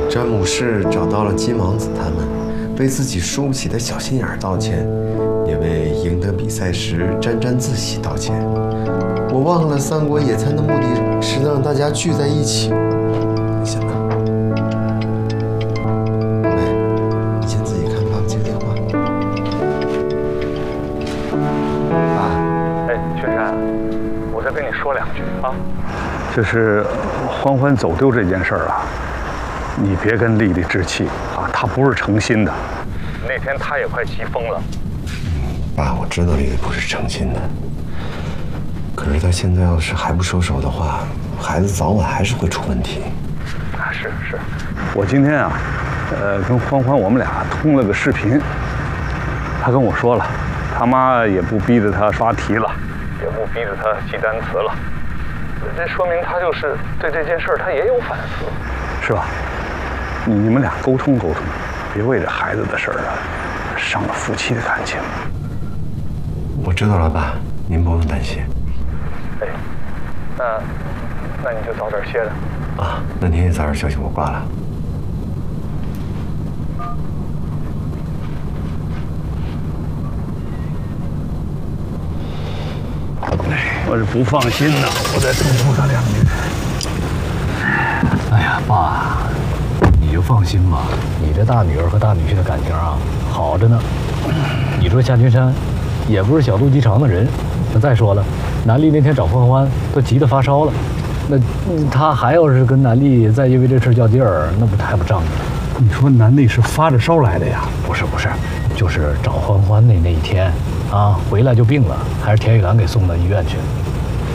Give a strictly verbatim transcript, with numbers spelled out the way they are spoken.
詹姆士找到了金王子他们，为自己输不起的小心眼儿道歉，也为赢得比赛时沾沾自喜道歉。我忘了三国野餐的目的是让大家聚在一起。等一下啊，喂，你先自己看，爸爸接个电话。爸， 哎，雪山，我再跟你说两句啊，就是欢欢走丢这件事儿啊。 你别跟丽丽置气啊，她不是诚心的。那天她也快急疯了。 爸，我知道丽丽不是诚心的，可是她现在要是还不收手的话，孩子早晚还是会出问题。 啊，是是，我今天啊，呃，跟欢欢我们俩通了个视频，她跟我说了，他妈也不逼着她刷题了，也不逼着她记单词了，这说明她就是对这件事儿她也有反思，是吧？ 你你们俩沟通沟通，别为这孩子的事儿啊，伤了夫妻的感情。 我知道了，爸，您不用担心。 哎，那那你就早点歇着。 啊，那您也早点休息，我挂了。 我是不放心呐，我再督促他两句。 哎呀，爸。 你就放心吧，你这大女儿和大女婿的感情啊，好着呢。你说夏君山，也不是小肚鸡肠的人。那再说了，南丽那天找欢欢，都急得发烧了。那他还要是跟南丽再因为这事较劲儿，那不太不仗义了。 你说南丽是发着烧来的呀？ 不是不是，就是找欢欢那那一天，啊，回来就病了，还是田雨岚给送到医院去了。